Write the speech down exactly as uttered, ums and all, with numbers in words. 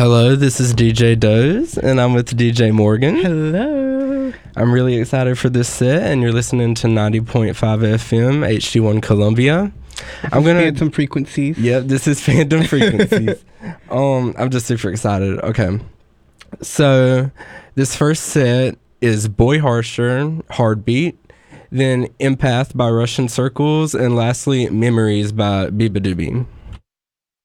Hello, this is D J Doze, and I'm with D J Morgan. Hello. I'm really excited for this set, and you're listening to ninety point five F M, H D one Columbia. This I'm is gonna. Phantom Frequencies. Yep, this is Phantom Frequencies. um, I'm just super excited. Okay, so this first set is Boy Harsher, Heartbeat, then Empath by Russian Circles, and lastly Memories by Biba Doobie.